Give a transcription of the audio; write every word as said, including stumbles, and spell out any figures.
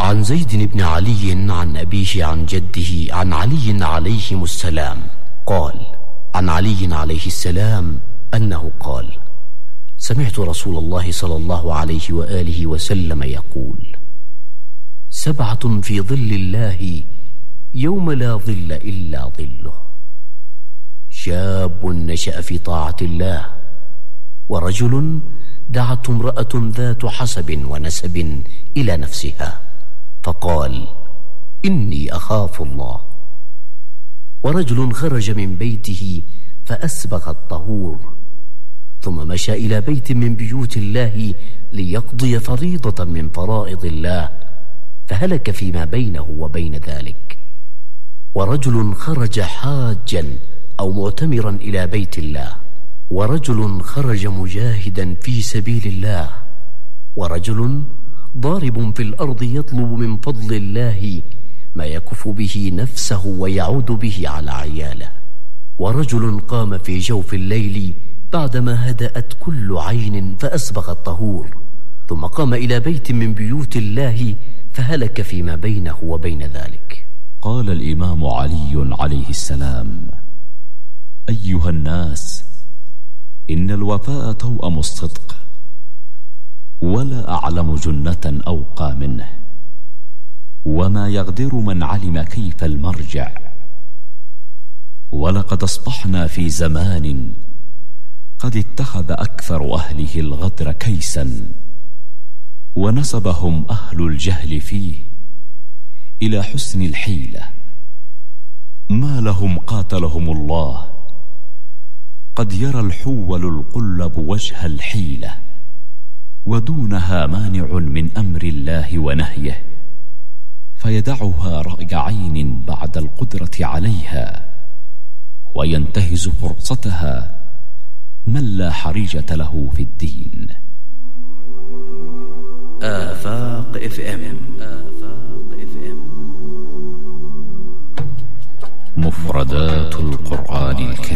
وعن زيد بن علي عن أبيه عن جده عن علي عليهم السلام قال: عن علي عليه السلام أنه قال: سمعت رسول الله صلى الله عليه وآله وسلم يقول: سبعة في ظل الله يوم لا ظل إلا ظله: شاب نشأ في طاعة الله، ورجل دعته امرأة ذات حسب ونسب إلى نفسها فقال: إني أخاف الله، ورجل خرج من بيته فأسبغ الطهور ثم مشى إلى بيت من بيوت الله ليقضي فريضة من فرائض الله فهلك فيما بينه وبين ذلك، ورجل خرج حاجا أو معتمرا إلى بيت الله، ورجل خرج مجاهدا في سبيل الله، ورجل ضارب في الأرض يطلب من فضل الله ما يكف به نفسه ويعود به على عياله، ورجل قام في جوف الليل بعدما هدأت كل عين فأسبغ الطهور ثم قام إلى بيت من بيوت الله فهلك فيما بينه وبين ذلك. قال الإمام علي عليه السلام: أيها الناس، إن الوفاء توأم الصدق، ولا أعلم جنة أوقى منه، وما يغدر من علم كيف المرجع. ولقد أصبحنا في زمان قد اتخذ أكثر أهله الغدر كيسا، ونسبهم أهل الجهل فيه إلى حسن الحيلة، ما لهم قاتلهم الله. قد يرى الحول القلب وجه الحيلة، ودونها مانع من أمر الله ونهيه، فيدعها رأي عين بعد القدرة عليها، وينتهز فرصتها من لا حريجة له في الدين. آفاق اف ام آفاق اف ام مفردات القرآن الكريم.